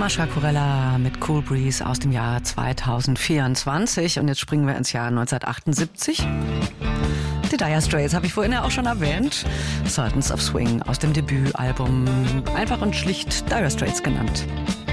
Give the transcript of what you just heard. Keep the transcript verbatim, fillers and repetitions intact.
Mascha Kurella mit Cool Breeze aus dem Jahr zweitausendvierundzwanzig. Und jetzt springen wir ins Jahr neunzehnhundertachtundsiebzig. Die Dire Straits habe ich vorhin ja auch schon erwähnt. Sultans of Swing aus dem Debütalbum, einfach und schlicht Dire Straits genannt.